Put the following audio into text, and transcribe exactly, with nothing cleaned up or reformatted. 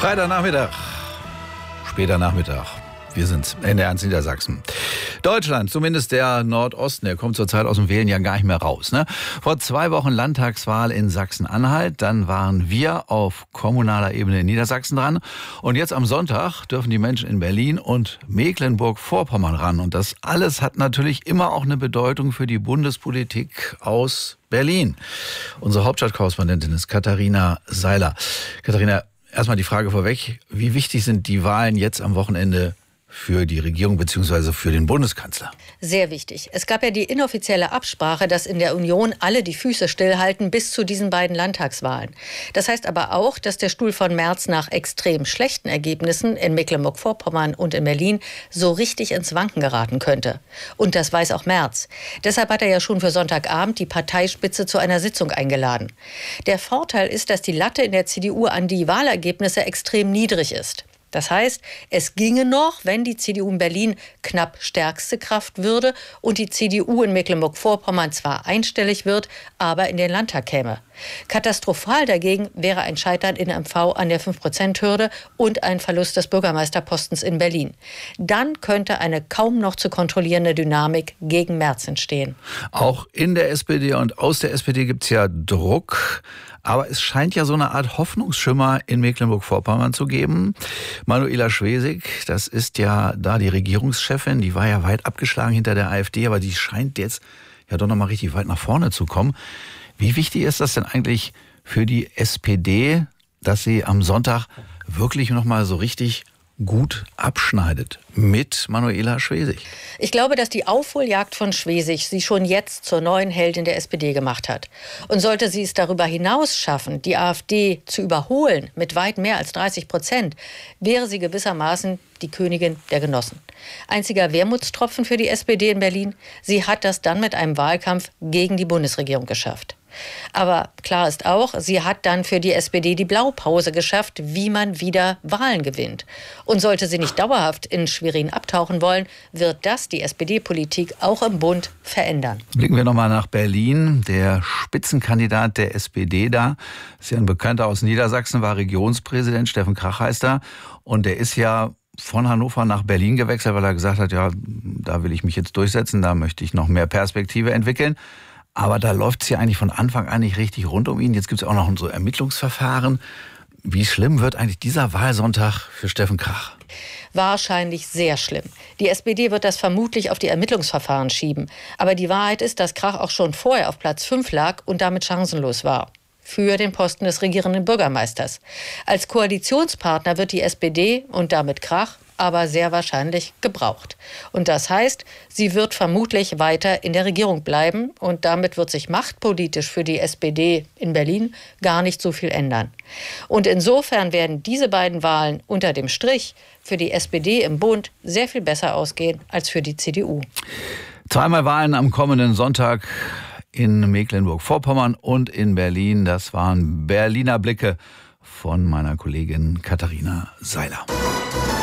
Freitagnachmittag, später Nachmittag. Wir sind in der Ernst Niedersachsen. Deutschland, zumindest der Nordosten, der kommt zurzeit aus dem Wählen ja gar nicht mehr raus. Ne? Vor zwei Wochen Landtagswahl in Sachsen-Anhalt, dann waren wir auf kommunaler Ebene in Niedersachsen dran. Und jetzt am Sonntag dürfen die Menschen in Berlin und Mecklenburg-Vorpommern ran. Und das alles hat natürlich immer auch eine Bedeutung für die Bundespolitik aus Berlin. Unsere Hauptstadtkorrespondentin ist Katharina Seiler. Katharina, erstmal die Frage vorweg, wie wichtig sind die Wahlen jetzt am Wochenende für die Regierung bzw. für den Bundeskanzler? Sehr wichtig. Es gab ja die inoffizielle Absprache, dass in der Union alle die Füße stillhalten bis zu diesen beiden Landtagswahlen. Das heißt aber auch, dass der Stuhl von Merz nach extrem schlechten Ergebnissen in Mecklenburg-Vorpommern und in Berlin so richtig ins Wanken geraten könnte. Und das weiß auch Merz. Deshalb hat er ja schon für Sonntagabend die Parteispitze zu einer Sitzung eingeladen. Der Vorteil ist, dass die Latte in der C D U an die Wahlergebnisse extrem niedrig ist. Das heißt, es ginge noch, wenn die C D U in Berlin knapp stärkste Kraft würde und die C D U in Mecklenburg-Vorpommern zwar einstellig wird, aber in den Landtag käme. Katastrophal dagegen wäre ein Scheitern in M V an der fünf Prozent Hürde und ein Verlust des Bürgermeisterpostens in Berlin. Dann könnte eine kaum noch zu kontrollierende Dynamik gegen Merz entstehen. Auch in der S P D und aus der S P D gibt es ja Druck. Aber es scheint ja so eine Art Hoffnungsschimmer in Mecklenburg-Vorpommern zu geben. Manuela Schwesig, das ist ja da die Regierungschefin, die war ja weit abgeschlagen hinter der AfD, aber die scheint jetzt ja doch noch mal richtig weit nach vorne zu kommen. Wie wichtig ist das denn eigentlich für die S P D, dass sie am Sonntag wirklich noch mal so richtig gut abschneidet mit Manuela Schwesig? Ich glaube, dass die Aufholjagd von Schwesig sie schon jetzt zur neuen Heldin der S P D gemacht hat. Und sollte sie es darüber hinaus schaffen, die AfD zu überholen mit weit mehr als dreißig Prozent, wäre sie gewissermaßen die Königin der Genossen. Einziger Wermutstropfen für die S P D in Berlin, sie hat das dann mit einem Wahlkampf gegen die Bundesregierung geschafft. Aber klar ist auch, sie hat dann für die S P D die Blaupause geschafft, wie man wieder Wahlen gewinnt. Und sollte sie nicht dauerhaft in Schwerin abtauchen wollen, wird das die S P D-Politik auch im Bund verändern. Blicken wir nochmal nach Berlin. Der Spitzenkandidat der S P D da, ist ja ein Bekannter aus Niedersachsen, war Regionspräsident, Steffen Krach heißt er. Und der ist ja von Hannover nach Berlin gewechselt, weil er gesagt hat, ja, da will ich mich jetzt durchsetzen, da möchte ich noch mehr Perspektive entwickeln. Aber da läuft es ja eigentlich von Anfang an nicht richtig rund um ihn. Jetzt gibt es auch noch so Ermittlungsverfahren. Wie schlimm wird eigentlich dieser Wahlsonntag für Steffen Krach? Wahrscheinlich sehr schlimm. Die S P D wird das vermutlich auf die Ermittlungsverfahren schieben. Aber die Wahrheit ist, dass Krach auch schon vorher auf Platz fünf lag und damit chancenlos war für den Posten des regierenden Bürgermeisters. Als Koalitionspartner wird die S P D und damit Krach aber sehr wahrscheinlich gebraucht. Und das heißt, sie wird vermutlich weiter in der Regierung bleiben und damit wird sich machtpolitisch für die S P D in Berlin gar nicht so viel ändern. Und insofern werden diese beiden Wahlen unter dem Strich für die S P D im Bund sehr viel besser ausgehen als für die C D U. Zweimal Wahlen am kommenden Sonntag in Mecklenburg-Vorpommern und in Berlin. Das waren Berliner Blicke von meiner Kollegin Katharina Seiler.